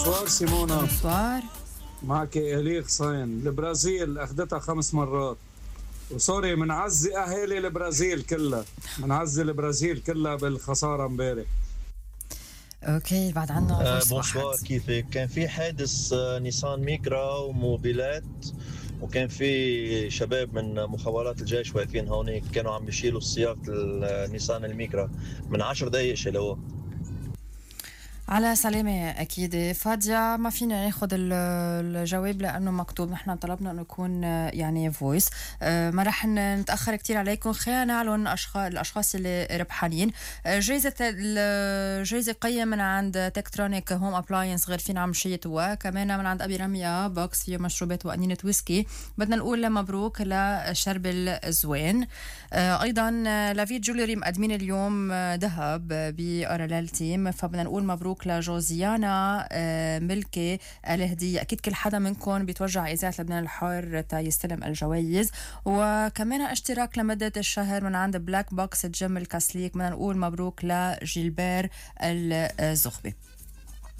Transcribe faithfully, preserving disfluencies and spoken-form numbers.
سوار سيمونا، بونسوار. معك إليغ صين. البرازيل أخذتها خمس مرات، وسوري منعزي أهالي البرازيل كلها، منعزي البرازيل كلها بالخسارة امبارح. اوكي بعد عنا آه فويس واحد. بونسوار، كيفك؟ كان في حادث آه نيسان ميكرا وموبيلات، وكان في شباب من مخابرات الجيش واقفين هونيك، كانوا عم بيشيلوا سيارة النيسان الميكرا من عشر دقايق شالوها. على سلامة أكيد فادية. ما فينا ناخد الجواب لأنه مكتوب، نحن طلبنا أنه يكون يعني فويس. ما رح نتأخر كتير عليكم. خلينا نعلن أشخاص الأشخاص اللي ربحانين. جايزة الجايزة قيم من عند تكترونيك هوم أبلاينس غرفين عمشية، وكمان من عند أبي رمية بوكس فيه مشروبات وأنينة ويسكي. بدنا نقول مبروك لشرب الزوين. أيضا لافيت جولري مقدمين اليوم ذهب بأرلال تيم، فبدنا نقول مبروك لجوزيانا ملكي الهدية. أكيد كل حدا منكم بيتوجع إذاعة لبنان الحر تا يستلم الجوائز. وكمان اشتراك لمدة الشهر من عند بلاك بوكس جيم الكاسليك، بدنا نقول مبروك لجيلبير الزغبي.